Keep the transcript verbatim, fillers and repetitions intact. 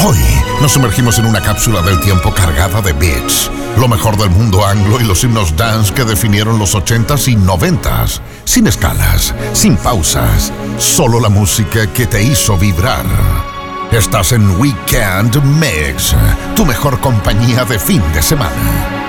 Hoy nos sumergimos en una cápsula del tiempo cargada de beats, lo mejor del mundo anglo y los himnos dance que definieron los ochentas y noventas. Sin escalas, sin pausas, solo la música que te hizo vibrar. Estás en Weekend Mix, tu mejor compañía de fin de semana.